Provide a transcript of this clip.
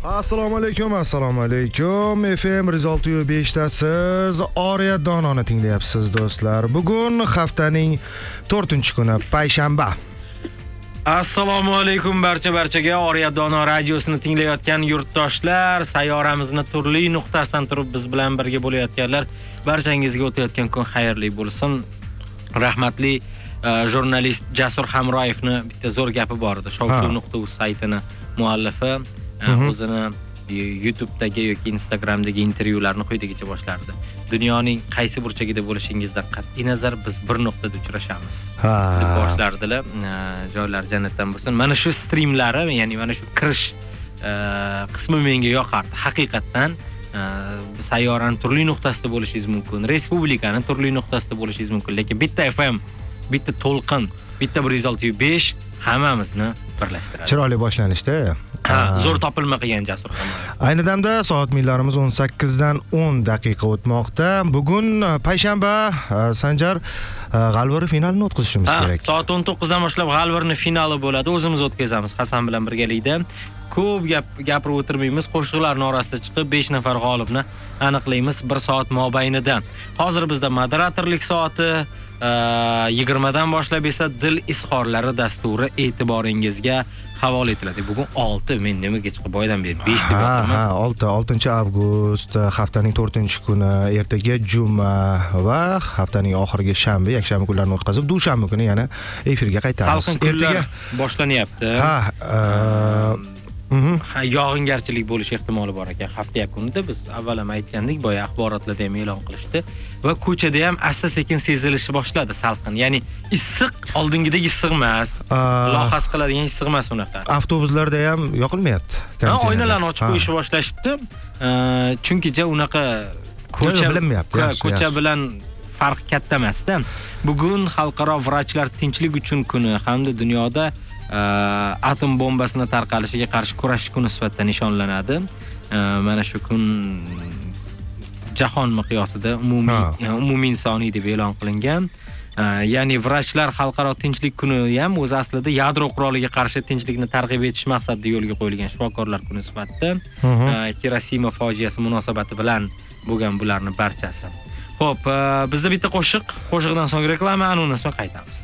Assalomu alaykum. FM 106.5 Oriya Dononi tinglayapsiz do'stlar. Bugun haftaning 4-kuni, payshanba. Assalomu alaykum barchaga Oriya Dono radiosini tinglayotgan yurtdoshlar, sayyoramizni turli nuqtasidan turib biz bilan birga bo'layotganlar, barchangizga o'tayotgan kun xayrli bo'lsin. Rahmatli jurnalist Jasur Hamroyevni bitta zo'r gapi bor edi. Shov-shuv.uz saytini muallifi o'zini YouTube'dagi yoki Instagram'dagi intervyularni quyidagicha boshlardi. Dunyoning qaysi burchagida bo'lishingizdan qat'iy nazar biz bir nuqtada uchrashamiz deb boshlardilar. Joylar jannatdan bo'lsin. Mana shu streamlari, ya'ni mana shu kirish qismi menga yoqardi. Haqiqatan sayyoraning turli nuqtasida bo'lishingiz mumkin, respublikaning turli nuqtasida bo'lishingiz mumkin, lekin bitta FM, bitta to'lqin, bitta 106.5 hammamizni birlashtiradi. Chiroyli boshlanishda. Zo'r topilma qilgan Jasur Hamroyev. Ayni damda soat millarimiz 18 dan 10 daqiqa o'tmoqda. Bugun payshanba, Sanjar G'alvir finalini o'tkazishimiz kerak. Soat 19 dan boshlab G'alvirning finali bo'ladi. O'zimiz o'tkazamiz Hasan bilan birgalikda. Ko'p gapirib o'tirmaymiz. Qo'shiqlarning orasida chiqib 5 nafar g'olibni aniqlaymiz 1 soat mobaynida. Hozir bizda moderatorlik soati 20 dan boshlab esa dil izhorlari dasturi e'tiboringizga havola etiladi. Bugun 6, men nimaga chiqib boydan beri 5 deb yotibman. 6-avgust haftaning 4-kuni, ertaga juma va haftaning oxirgi shanba, yakshanba kunlarini o'tkazib, dushanba kuni yana efirga qaytamiz. Salqin kunlar boshlanyapti. Yog'ingarchilik bo'lish ehtimoli bor ekan. Hafta yakunida biz avval ham aytgandik, boya axborotlarda ham e'lon qilishdi va ko'chada ham asta-sekin sezilishi boshladi salqin. Ya'ni issiq, oldingidek issiq emas. Lohas qiladigan issiq emas unaqa. Avtobuslarda ham yoqilmayapti. Oynalarni ochib qo'yishni boshlashibdi. Chunki unaqa ko'cha bilan farq katta emas-da. Bugun xalqaro vrachlar tinchlik uchun kuni hamda dunyoda atom bombasini tarqalishiga qarshi kurashish kuni sifatida nishonlanadi. Mana shu kun jahon miqyosida umumiy insoniy deb e'lon qilingan. Ya'ni vrachlar xalqaro tinchlik kuni ham o'z aslida yadro quroliga qarshi tinchlikni targ'ib etish maqsadida yo'lga qo'yilgan shifokorlar kuni sifatida. Hirosima fojiasi munosabati bilan bo'lgan bularning barchasi. Xo'p, bizda bitta qo'shiqdan so'ng reklama, undan so'ng qaytamiz.